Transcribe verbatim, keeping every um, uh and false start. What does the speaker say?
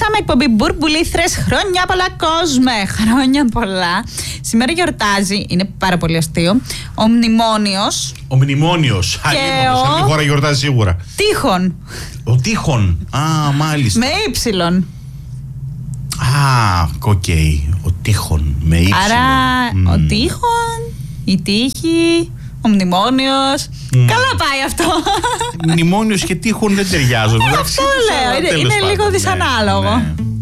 Ξεκινήσαμε εκπομπή Μπουρμπουλήθρες. Χρόνια πολλά, κόσμε! Χρόνια πολλά. Σήμερα γιορτάζει, είναι πάρα πολύ αστείο, ο Μνημόνιος. Ο Μνημόνιος. Και ο... Σε αυτή τη χώρα γιορτάζει σίγουρα. Τείχον. Ο Τείχον. Α, μάλιστα. Με ύψιλον. Α, οκ. Okay. Ο Τείχον. Με ύψιλον. Άρα mm. ο Τείχον, η Τύχη, ο Μνημόνιος. Mm. Καλά πάει αυτό. Μνημόνιος και Τείχον δεν ταιριάζουν. Αυτό λέω. Είναι, είναι λίγο δυσανάλογο. Ναι, ναι.